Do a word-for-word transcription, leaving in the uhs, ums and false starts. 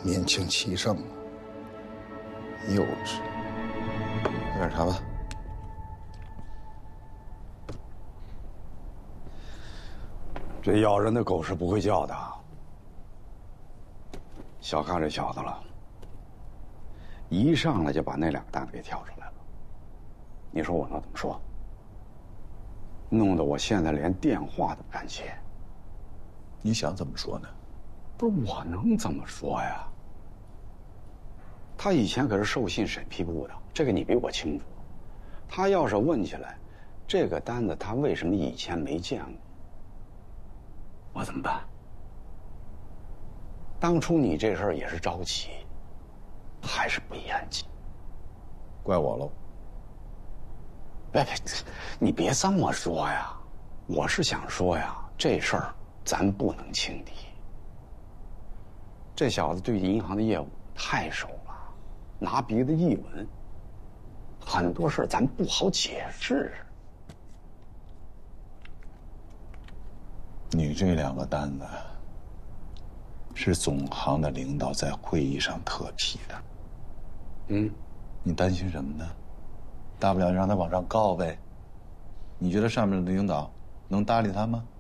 年轻气盛，幼稚。喝点茶吧。 这咬人的狗是不会叫的。小看这小子了，一上来就把那两个蛋子给挑出来了。你说我能怎么说？弄得我现在连电话都不敢接。 你想怎么说呢？ 不是我能怎么说呀？他以前可是授信审批部的，这个你比我清楚。他要是问起来，这个单子他为什么以前没见过？我怎么办？当初你这事儿也是着急，还是不严谨？ 怪我喽。 别别，你别这么说呀！我是想说呀，这事儿咱不能轻敌。这小子对银行的业务太熟了，拿鼻子一闻，很多事儿咱不好解释。 你这两个单子是总行的领导在会议上特批的。 嗯， 你担心什么呢？大不了让他往上告呗。你觉得上面的领导能搭理他吗？